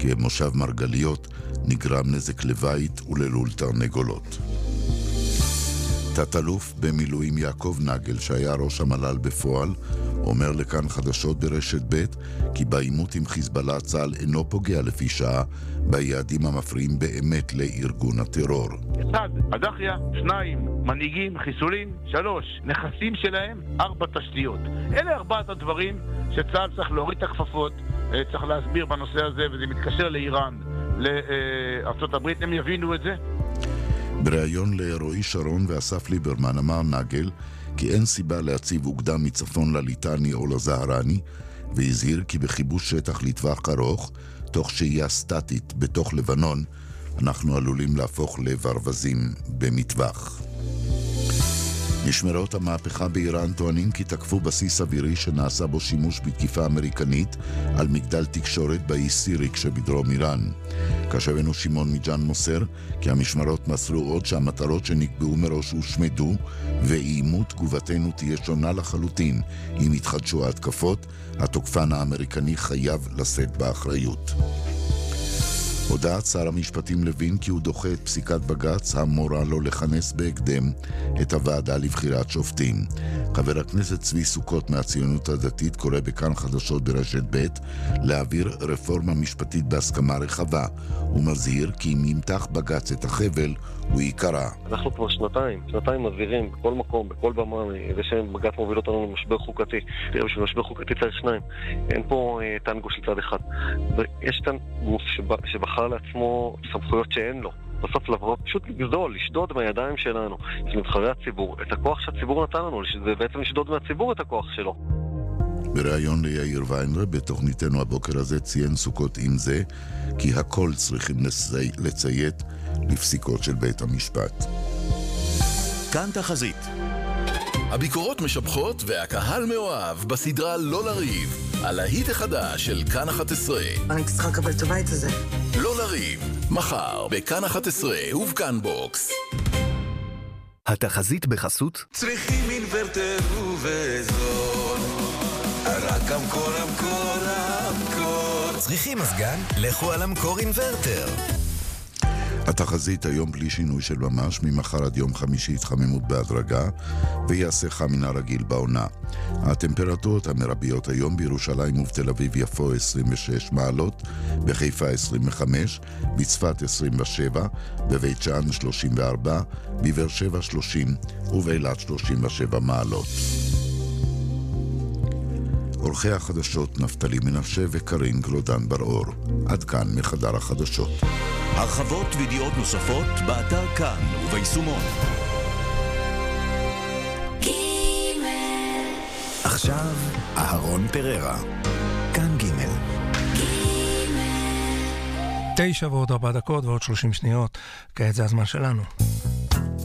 כי במושב מרגליות נגרם נזק לבית וללול תרנגולות. תת-אלוף במילואים יעקב נגל, שהיה ראש המל"ל בפועל, אומר לכאן חדשות ברשת ב' כי בעימות עם חיזבאללה צה"ל אינו פוגע לפי שעה ביעדים המפריעים באמת לארגון הטרור. 1. הדחיה, 2. מנהיגים, חיסולים, 3. נכסים שלהם, 4. תשתיות. אלה 4 הדברים שצה"ל צריך להוריד את הכפפות, צריך להסביר בנושא הזה, וזה מתקשר לאיראן, לארצות הברית, הם יבינו את זה. בריאיון לרועי שרון ואסף ליברמן אמר נגל כי אין סיבה להציב אוגדה מצפון לליטני או לזהרני, והזהיר כי בכיבוש שטח לטווח ארוך, תוך שהייה סטטית בתוך לבנון, אנחנו עלולים להפוך לברווזים במטווח. משמרות המהפכה באיראן טוענים כי תקפו בסיס אווירי שנעשה בו שימוש בתקיפה אמריקנית על מגדל תקשורת באי סיריק שבדרום איראן. כתבנו שמעון מיג'אן מוסר כי המשמרות מסרו עוד שהמטרות שנקבעו מראש הושמדו, ואיימו תגובתנו תהיה שונה לחלוטין אם יתחדשו ההתקפות. התוקפן האמריקני חייב לשאת באחריות. הודעת שר המשפטים לוין כי הוא דוחה את פסיקת בג"ץ המורה לו לכנס בהקדם את הוועדה לבחירת שופטים. חבר הכנסת צבי סוכות מהציונות הדתית קורא בכאן חדשות ברשת ב' להעביר רפורמה משפטית בהסכמה רחבה. הוא מזהיר כי אם ימתח בג"ץ את החבל הוא יקרה. אנחנו כבר שנתיים מזהירים בכל מקום, בכל במה, זה שבג"ץ מוביל אותנו למשבר חוקתי. בשביל משבר חוקתי צריך 2. אין פה טנגו של צד אחד. ויש כאן גוף שבחר לעצמו סמכויות שאין לו. בסוף לבוא, פשוט לגדול, לשדוד מהידיים שלנו, של נבחרי הציבור, את הכוח שהציבור נתן לנו, זה בעצם לשדוד מהציבור את הכוח שלו. בריאיון ליאיר ויינר בתוכניתנו הבוקר הזה ציין סוכות עם זה כי הכל צריכים לציית לפסיקות של בית המשפט. כאן תחזית. הביקורות משבחות והקהל מאוהב בסדרה לא לריב, על ההיט החדש של כאן 11. אני צריכה לקבל את הבית הזה. לא לריב, מחר בכאן 11 ובכאן בוקס. התחזית בחסות צריכים אינוורטר ובזול, רק המקור. צריכים מזגן? לכו על המקור אינוורטר. התחזית היום בלי שינוי של ממש, ממחר עד יום חמישי התחממות בהדרגה ויעשה חם מן הרגיל בעונה. הטמפרטורות המרביות היום בירושלים ובתל אביב יפו 26 מעלות, בחיפה 25, בצפת 27, בבית שאן 34, בבאר שבע 30 ובאילת 37 מעלות. עורכי החדשות נפתלי מנשה וקרין גלודן בר-אור. עד כאן מחדר החדשות. הרחבות וידיעות נוספות באתר כאן וביישומון. עכשיו אהרון פררה, כאן ג' 9 ועוד 4 דקות ועוד 30 שניות. כעת זה הזמן שלנו.